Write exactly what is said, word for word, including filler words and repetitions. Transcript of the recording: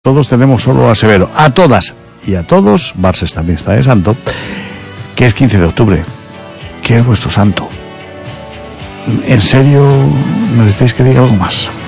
Todos tenemos solo a Severo, a todas y a todos. Barses también está de santo, que es quince de octubre, que es vuestro santo. ¿En serio necesitáis que diga algo más?